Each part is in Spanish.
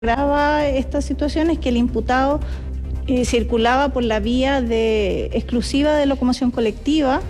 Grava esta situación es que el imputado circulaba por la vía exclusiva de locomoción colectiva.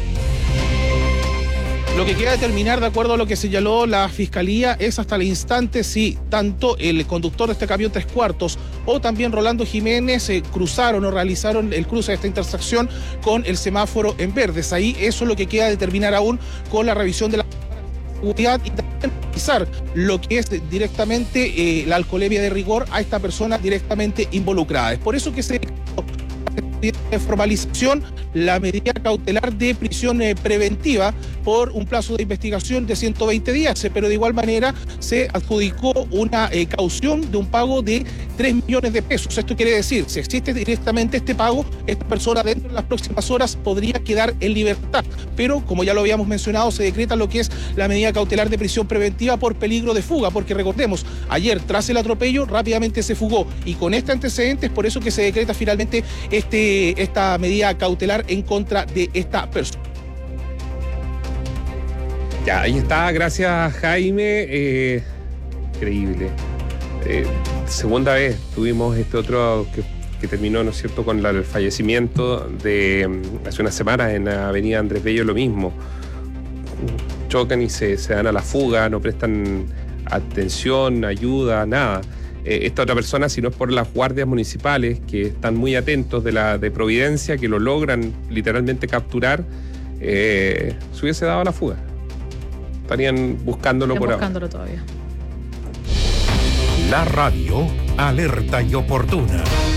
Lo que queda determinar, de acuerdo a lo que señaló la Fiscalía, es hasta el instante si tanto el conductor de este camión 3/4 o también Rolando Jiménez cruzaron o realizaron el cruce de esta intersección con el semáforo en verdes. Ahí eso es lo que queda determinar aún con la revisión de la seguridad y también revisar lo que es directamente la alcoholemia de rigor a esta persona directamente involucrada. Es por eso que se de formalización la medida cautelar de prisión preventiva por un plazo de investigación de 120 días, pero de igual manera se adjudicó una caución de un pago de 3 millones de pesos. Esto quiere decir, si existe directamente este pago, esta persona dentro de las próximas horas podría quedar en libertad, pero como ya lo habíamos mencionado, se decreta lo que es la medida cautelar de prisión preventiva por peligro de fuga, porque recordemos, ayer tras el atropello rápidamente se fugó y con este antecedente es por eso que se decreta finalmente esta medida cautelar en contra de esta persona. Ya, ahí está, gracias Jaime. Increíble. Segunda vez tuvimos este otro que terminó, ¿no es cierto?, con el fallecimiento de hace unas semanas en la avenida Andrés Bello, lo mismo. Chocan y se dan a la fuga, no prestan atención, ayuda, nada. Esta otra persona, si no es por las guardias municipales que están muy atentos de Providencia, que lo logran literalmente capturar, se hubiese dado a la fuga. Estarían buscándolo por ahora. Buscándolo todavía. La radio alerta y oportuna.